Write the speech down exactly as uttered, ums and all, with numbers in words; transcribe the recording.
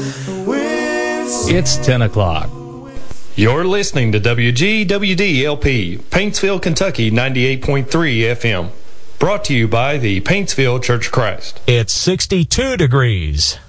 It's ten o'clock. You're listening to W G W D L P, Paintsville, Kentucky, ninety-eight point three F M. Brought to you by the Paintsville Church of Christ. It's sixty-two degrees.